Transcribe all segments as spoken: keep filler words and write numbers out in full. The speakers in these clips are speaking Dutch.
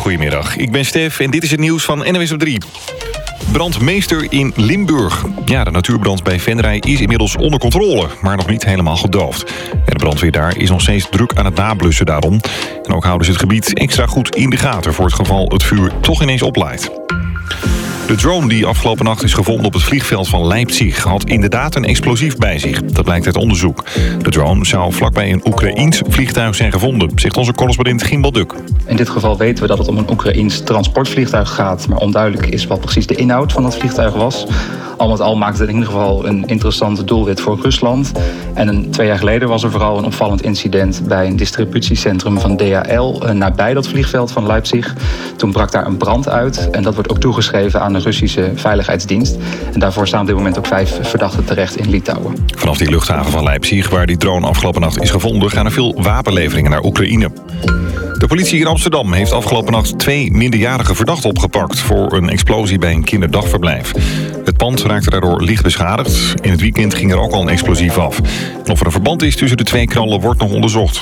goedemiddag. Ik ben Stef en dit is het nieuws van N O S op drie. Brandmeester in Limburg. Ja, de natuurbrand bij Venray is inmiddels onder controle, maar nog niet helemaal gedoofd. En de brandweer daar is nog steeds druk aan het nablussen daarom. En ook houden ze het gebied extra goed in de gaten voor het geval het vuur toch ineens oplaait. De drone die afgelopen nacht is gevonden op het vliegveld van Leipzig had inderdaad een explosief bij zich. Dat blijkt uit onderzoek. De drone zou vlakbij een Oekraïens vliegtuig zijn gevonden, zegt onze correspondent Gimbal Duk. In dit geval weten we dat het om een Oekraïens transportvliegtuig gaat, maar onduidelijk is wat precies de inhoud van dat vliegtuig was. Al met al maakt het in ieder geval een interessante doelwit voor Rusland. En een, twee jaar geleden was er vooral een opvallend incident bij een distributiecentrum van D H L eh, nabij dat vliegveld van Leipzig. Toen brak daar een brand uit en dat wordt ook toegeschreven aan de Russische Veiligheidsdienst. En daarvoor staan op dit moment ook vijf verdachten terecht in Litouwen. Vanaf die luchthaven van Leipzig, waar die drone afgelopen nacht is gevonden, gaan er veel wapenleveringen naar Oekraïne. De politie in Amsterdam heeft afgelopen nacht twee minderjarige verdachten opgepakt voor een explosie bij een kinderdagverblijf. Het pand raakte daardoor licht beschadigd. In het weekend ging er ook al een explosief af. En of er een verband is tussen de twee knallen wordt nog onderzocht.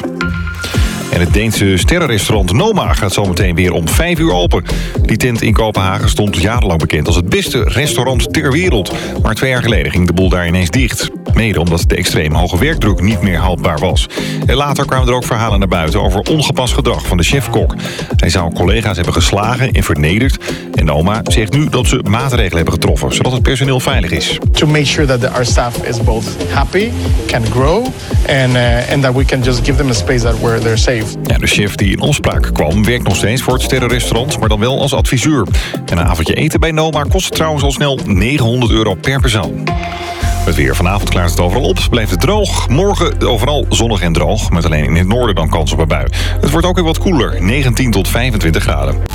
En het Deense sterrenrestaurant Noma gaat zometeen weer om vijf uur open. Die tent in Kopenhagen stond jarenlang bekend als het beste restaurant ter wereld. Maar twee jaar geleden ging de boel daar ineens dicht. Mede omdat de extreem hoge werkdruk niet meer houdbaar was. En later kwamen er ook verhalen naar buiten over ongepast gedrag van de chefkok. Hij zou collega's hebben geslagen en vernederd. En Noma zegt nu dat ze maatregelen hebben getroffen, zodat het personeel veilig is. To make sure that the, our staff is both happy, can grow, and uh, and that we can just give them a space that where they're safe. Ja, de chef die in opspraak kwam werkt nog steeds voor het sterrenrestaurant, maar dan wel als adviseur. En een avondje eten bij Noma kost trouwens al snel negenhonderd euro per persoon. Het weer. Vanavond klaart het overal op. Blijft het droog. Morgen overal zonnig en droog. Met alleen in het noorden dan kans op een bui. Het wordt ook weer wat koeler. negentien tot vijfentwintig graden.